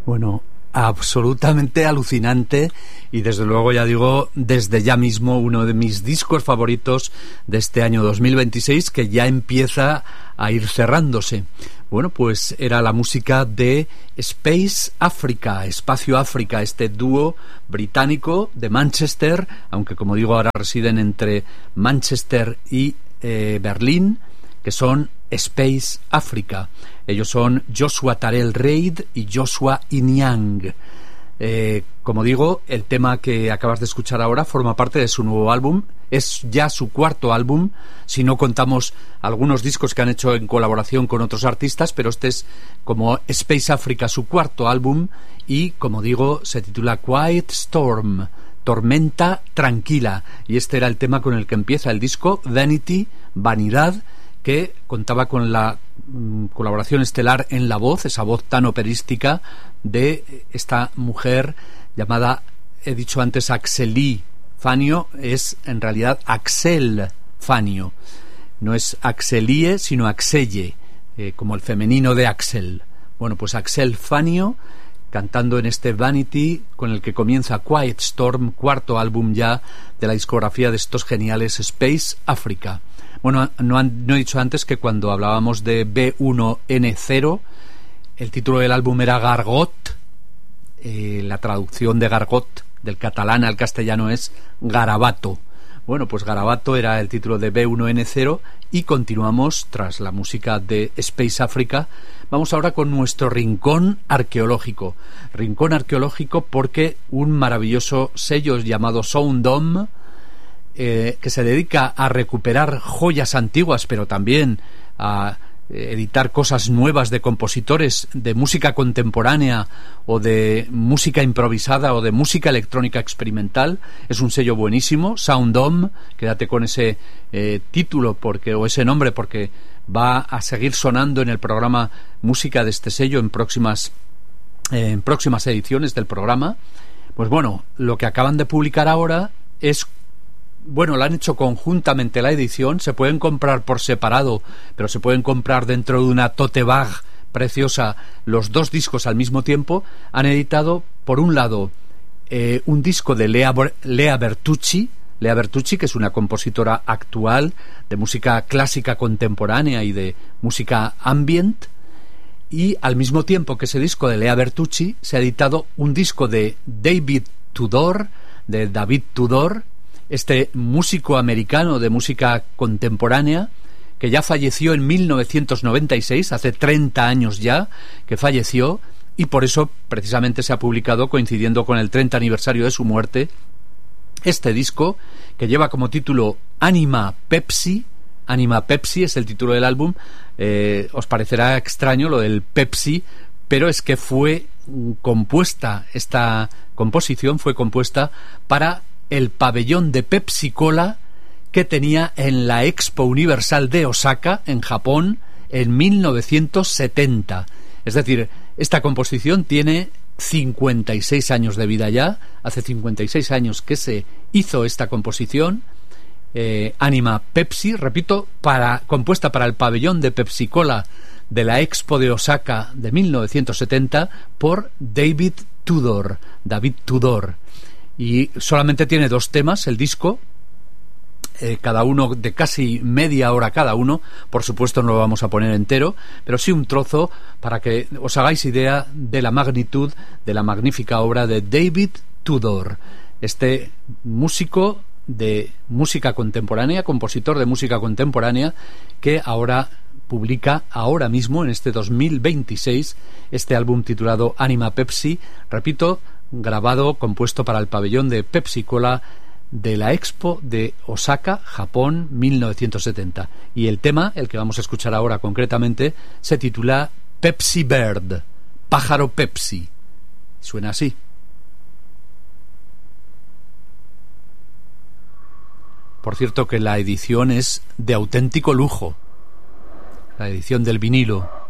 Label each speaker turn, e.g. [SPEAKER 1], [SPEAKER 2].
[SPEAKER 1] Bueno, absolutamente alucinante y desde luego, ya digo, desde ya mismo uno de mis discos favoritos de este año 2026, que ya empieza a ir cerrándose. Bueno, pues era la música de Space Africa, Espacio África, este dúo británico de Manchester, aunque como digo ahora residen entre Manchester y Berlín, que son Space Africa. Ellos son Joshua Tarell Reid y Joshua Inyang. Como digo, el tema que acabas de escuchar ahora forma parte de su nuevo álbum. Es ya su cuarto álbum, si no contamos algunos discos que han hecho en colaboración con otros artistas, pero este es, como Space Africa, su cuarto álbum y, como digo, se titula Quiet Storm, Tormenta Tranquila, y este era el tema con el que empieza el disco, Vanity, Vanidad, que contaba con la colaboración estelar en la voz, esa voz tan operística de esta mujer llamada, he dicho antes, Axelie Fanio, es en realidad Axel Fanio, no es Axelie sino Axelle, como el femenino de Axel. Bueno, pues Axel Fanio cantando en este Vanity, con el que comienza Quiet Storm, cuarto álbum ya de la discografía de estos geniales Space Africa. Bueno, no he dicho antes que cuando hablábamos de B1N0, el título del álbum era Gargot. La traducción de Gargot del catalán al castellano es Garabato. Bueno, pues Garabato era el título de B1N0 y continuamos tras la música de Space Africa. Vamos ahora con nuestro rincón arqueológico. Rincón arqueológico porque un maravilloso sello llamado Sound Dome, que se dedica a recuperar joyas antiguas, pero también a editar cosas nuevas de compositores de música contemporánea o de música improvisada o de música electrónica experimental. Es un sello buenísimo, Sound Dome. Quédate con ese título o ese nombre, porque va a seguir sonando en el programa música de este sello en próximas ediciones del programa. Pues bueno, lo que acaban de publicar ahora es, bueno, la han hecho conjuntamente la edición, se pueden comprar por separado, pero se pueden comprar dentro de una tote bag preciosa los dos discos al mismo tiempo. Han editado, por un lado, un disco de Lea Bertucci, que es una compositora actual de música clásica contemporánea y de música ambient, y al mismo tiempo que ese disco de Lea Bertucci se ha editado un disco de David Tudor, este músico americano de música contemporánea, que ya falleció en 1996, hace 30 años ya que falleció, y por eso precisamente se ha publicado, coincidiendo con el 30 aniversario de su muerte, este disco que lleva como título Anima Pepsi. Anima Pepsi es el título del álbum. Os parecerá extraño lo del Pepsi, pero es que esta composición fue compuesta para el pabellón de Pepsi Cola que tenía en la Expo Universal de Osaka, en Japón, en 1970. Es decir, esta composición tiene 56 años de vida ya. Hace 56 años que se hizo esta composición, Anima Pepsi, repito, compuesta para el pabellón de Pepsi Cola de la Expo de Osaka de 1970 por David Tudor. Y solamente tiene dos temas el disco, cada uno de casi media hora cada uno. Por supuesto no lo vamos a poner entero, pero sí un trozo para que os hagáis idea de la magnitud de la magnífica obra de David Tudor, este músico de música contemporánea, compositor de música contemporánea, que ahora publica ahora mismo, en este 2026, este álbum titulado Anima Pepsi, repito, grabado, compuesto para el pabellón de Pepsi Cola de la Expo de Osaka, Japón, 1970. Y el tema, el que vamos a escuchar ahora concretamente, se titula Pepsi Bird, pájaro Pepsi. Suena así. Por cierto que la edición es de auténtico lujo, la edición del vinilo.